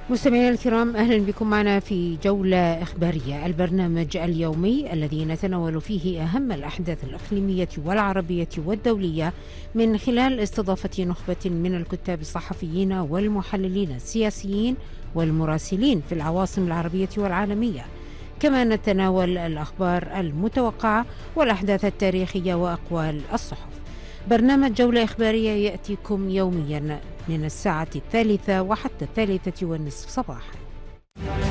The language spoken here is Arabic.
مستمعينا الكرام، أهلا بكم معنا في جولة إخبارية، البرنامج اليومي الذي نتناول فيه أهم الأحداث الإقليمية والعربية والدولية من خلال استضافة نخبة من الكتاب الصحفيين والمحللين السياسيين والمراسلين في العواصم العربية والعالمية. كما نتناول الأخبار المتوقعة والأحداث التاريخية وأقوال الصحف. برنامج جولة إخبارية يأتيكم يوميا من الساعة 3 وحتى 3:30 صباحا.